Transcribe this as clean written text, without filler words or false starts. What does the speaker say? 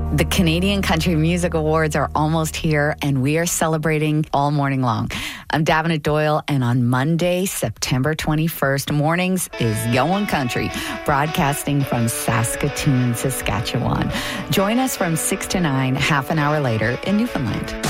The Canadian Country Music Awards are almost here, and we are celebrating all morning long. I'm Davenant Doyle, and on Monday, September 21st, mornings is Going Country, broadcasting from Saskatoon, Saskatchewan. Join us from 6 to 9, half an hour later in Newfoundland.